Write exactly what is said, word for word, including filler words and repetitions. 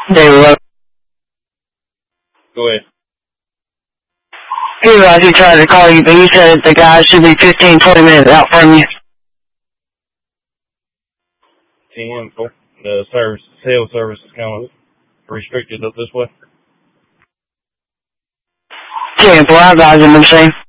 They were. Go ahead. He was, he tried to call you, but he said the guy should be fifteen, twenty minutes out from you. ten, the service, cell service is kind of restricted up this way. ten, four, I advise him, I'm saying.